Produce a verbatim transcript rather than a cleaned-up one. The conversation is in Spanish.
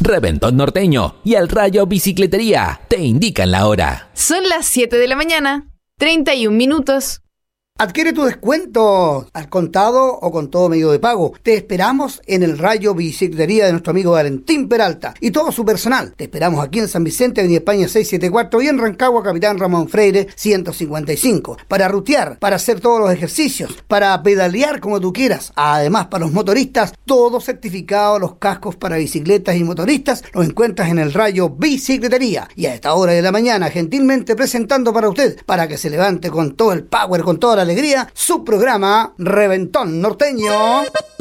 Reventón Norteño y El Rayo Bicicletería te indican la hora. Son las siete de la mañana, treinta y un minutos. Adquiere tu descuento al contado o con todo medio de pago. Te esperamos en el Rayo Bicicletería de nuestro amigo Valentín Peralta y todo su personal. Te esperamos aquí en San Vicente, Avenida España seiscientos setenta y cuatro y en Rancagua, Capitán Ramón Freire ciento cincuenta y cinco. Para rutear, para hacer todos los ejercicios, para pedalear como tú quieras. Además, para los motoristas, todo certificado, los cascos para bicicletas y motoristas, los encuentras en el Rayo Bicicletería. Y a esta hora de la mañana, gentilmente presentando para usted, para que se levante con todo el power, con toda la alegría, su programa Reventón Norteño.